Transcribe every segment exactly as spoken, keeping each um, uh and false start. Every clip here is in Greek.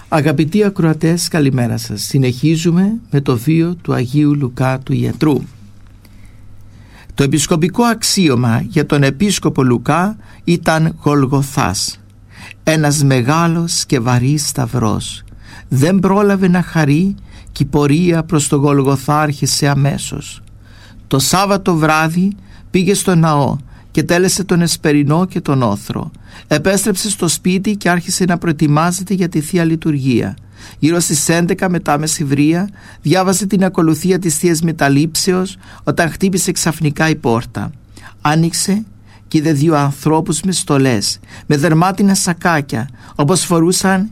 Αγαπητοί ακροατές, καλημέρα σας. Συνεχίζουμε με το βίο του Αγίου Λουκά του Ιατρού. Το επισκοπικό αξίωμα για τον επίσκοπο Λουκά ήταν Γολγοθάς, ένας μεγάλος και βαρύς σταυρός. Δεν πρόλαβε να χαρεί και η πορεία προς το Γολγοθά άρχισε αμέσως. Το Σάββατο βράδυ πήγε στο ναό και τέλεσε τον εσπερινό και τον όθρο. Επέστρεψε στο σπίτι και άρχισε να προετοιμάζεται για τη Θεία Λειτουργία. Γύρω στις έντεκα μετά μεσημβρία διάβαζε την ακολουθία της Θείας Μεταλήψεως όταν χτύπησε ξαφνικά η πόρτα. Άνοιξε και είδε δύο ανθρώπους με στολές, με δερμάτινα σακάκια, όπως φορούσαν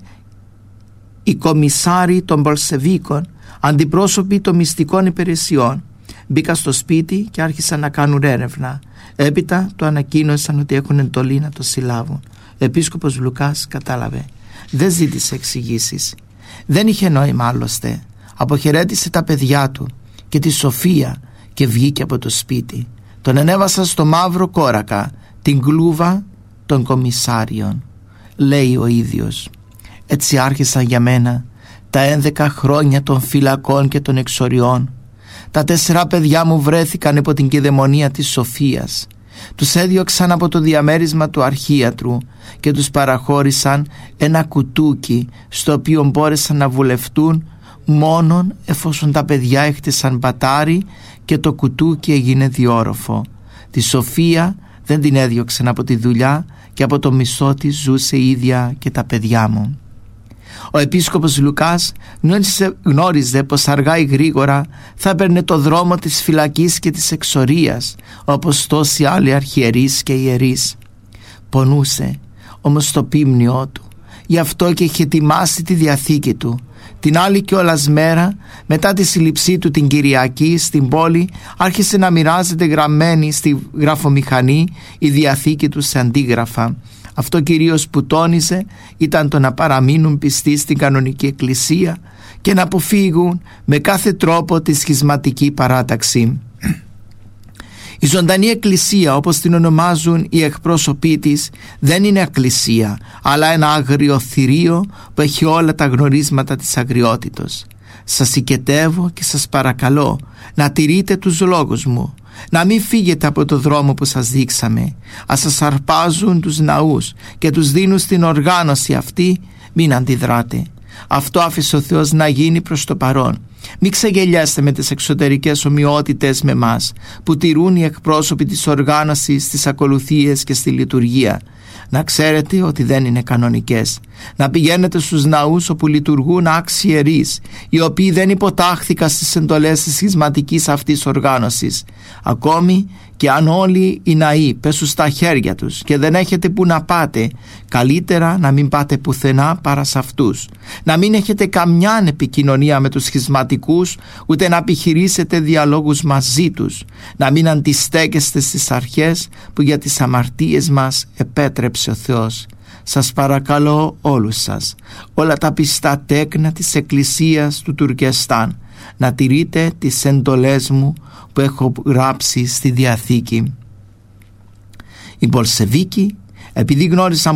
οι κομισάροι των Πολσεβίκων, αντιπρόσωποι των μυστικών υπηρεσιών. Μπήκα στο σπίτι και άρχισαν να κάνουν έρευνα. Έπειτα του ανακοίνωσαν ότι έχουν εντολή να το συλλάβουν. Ο επίσκοπος Λουκάς κατάλαβε. Δεν ζήτησε εξηγήσεις. Δεν είχε νόημα άλλωστε. Αποχαιρέτησε τα παιδιά του και τη Σοφία και βγήκε από το σπίτι. Τον ενέβασα στο μαύρο κόρακα, την κλούβα των κομισάριων. Λέει ο ίδιος. Έτσι άρχισαν για μένα τα ένδεκα χρόνια των φυλακών και των εξοριών. Τα τέσσερα παιδιά μου βρέθηκαν υπό την κηδαιμονία της Σοφίας. Τους έδιωξαν από το διαμέρισμα του αρχίατρου και τους παραχώρησαν ένα κουτούκι στο οποίο μπόρεσαν να βουλευτούν μόνον εφόσον τα παιδιά έχτισαν πατάρι και το κουτούκι έγινε διόροφο. Τη Σοφία δεν την έδιωξαν από τη δουλειά και από το μισθό της ζούσε η ίδια και τα παιδιά μου. Ο επίσκοπος Λουκάς γνώριζε, γνώριζε πως αργά ή γρήγορα θα έπαιρνε το δρόμο της φυλακής και της εξορίας, όπως τόσοι άλλοι αρχιερείς και ιερείς. Πονούσε όμως το πίμνιό του, γι' αυτό και είχε ετοιμάσει τη διαθήκη του. Την άλλη κιόλας μέρα, μετά τη σύλληψή του την Κυριακή στην πόλη, άρχισε να μοιράζεται γραμμένη στη γραφομηχανή η διαθήκη του σε αντίγραφα. Αυτό κυρίως που τόνιζε ήταν το να παραμείνουν πιστοί στην κανονική εκκλησία και να αποφύγουν με κάθε τρόπο τη σχισματική παράταξη. Η ζωντανή εκκλησία, όπως την ονομάζουν οι εκπρόσωποι της, δεν είναι εκκλησία, αλλά ένα αγριοθυρίο που έχει όλα τα γνωρίσματα της αγριότητος. Σας οικετεύω και σας παρακαλώ να τηρείτε τους λόγους μου, να μην φύγετε από το δρόμο που σας δείξαμε. Ας σας αρπάζουν τους ναούς και τους δίνουν στην οργάνωση αυτή, μην αντιδράτε. Αυτό άφησε ο Θεός να γίνει προς το παρόν. Μην ξεγελιάστε με τις εξωτερικές ομοιότητες με μας που τηρούν οι εκπρόσωποι της οργάνωσης στις ακολουθίες και στη λειτουργία. Να ξέρετε ότι δεν είναι κανονικές. Να πηγαίνετε στους ναούς όπου λειτουργούν άξιοι ιερείς, οι οποίοι δεν υποτάχθηκαν στις εντολές της σχισματικής αυτής οργάνωσης. Ακόμη και αν όλοι οι ναοί πέσουν στα χέρια τους και δεν έχετε που να πάτε, καλύτερα να μην πάτε πουθενά παρά σε αυτούς. Να μην έχετε καμιά επικοινωνία με τους σχισματικούς, ούτε να επιχειρήσετε διαλόγους μαζί τους. Να μην αντιστέκεστε στις αρχές που για τις αμαρτίες μας επέτρεψε ο Θεός. Σας παρακαλώ όλους σας, όλα τα πιστά τέκνα της Εκκλησίας του Τουρκεστάν, να τηρείτε τις εντολές μου που έχω γράψει στη Διαθήκη. Οι Πολσεβίκοι, επειδή γνώρισαν